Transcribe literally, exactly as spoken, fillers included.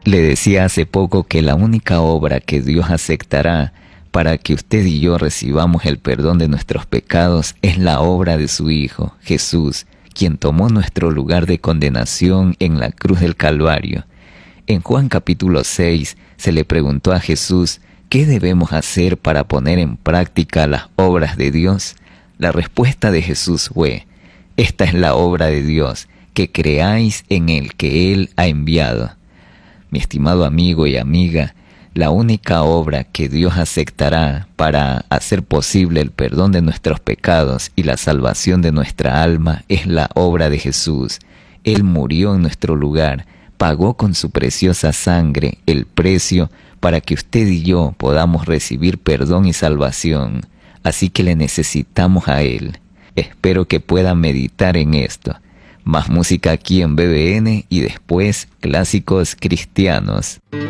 Le decía hace poco que la única obra que Dios aceptará para que usted y yo recibamos el perdón de nuestros pecados es la obra de su Hijo, Jesús, quien tomó nuestro lugar de condenación en la cruz del Calvario. En Juan capítulo seis se le preguntó a Jesús, ¿qué debemos hacer para poner en práctica las obras de Dios? La respuesta de Jesús fue, esta es la obra de Dios, que creáis en el que Él ha enviado. Mi estimado amigo y amiga, la única obra que Dios aceptará para hacer posible el perdón de nuestros pecados y la salvación de nuestra alma es la obra de Jesús. Él murió en nuestro lugar, pagó con su preciosa sangre el precio para que usted y yo podamos recibir perdón y salvación. Así que le necesitamos a Él. Espero que pueda meditar en esto. Más música aquí en B B N y después Clásicos Cristianos.